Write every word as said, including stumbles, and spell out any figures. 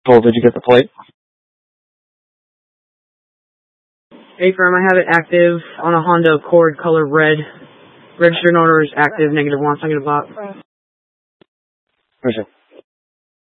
Cole, did you get the plate? A-firm, I have it active on a Honda Accord, color red. Registered owner is active, negative one, second box. Where's it?